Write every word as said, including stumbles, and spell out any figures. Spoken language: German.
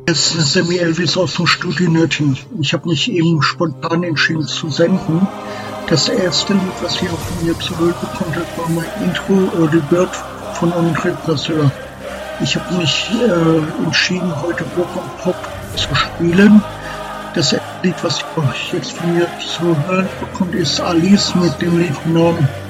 Es ist Sammy Elvis aus dem Studio Nördchen. Ich habe mich eben spontan entschieden zu senden. Das erste Lied, was ihr von mir zu hören bekommt, war mein Intro Early Bird von André Brasseur. Ich habe mich äh, entschieden, heute Rock und Pop zu spielen. Das erste Lied, was ihr euch jetzt von mir zu hören bekommt, ist Alice mit dem Lied Norm.